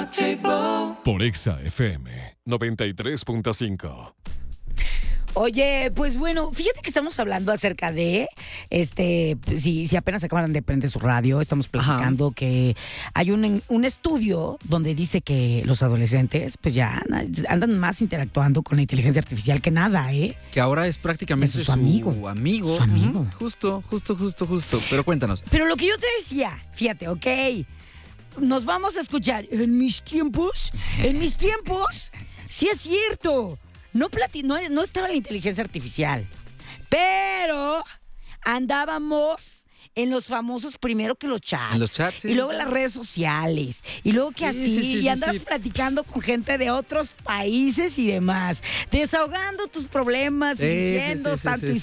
Por Exa FM 93.5. Oye, pues bueno, fíjate que estamos hablando acerca de, si apenas acaban de prender su radio, estamos platicando que hay un estudio donde dice que los adolescentes pues ya andan más interactuando con la inteligencia artificial que nada, ¿eh? Que ahora es prácticamente su amigo. Su amigo. Su amigo. Justo. Pero cuéntanos. Pero lo que yo te decía, fíjate, ok, nos vamos a escuchar. En mis tiempos, sí es cierto. No estaba la inteligencia artificial, pero andábamos en los famosos, primero que los chats. En los chats, sí. Y luego las redes sociales. Y luego que así. Y andas platicando con gente de otros países y demás. Desahogando tus problemas y diciendo santo y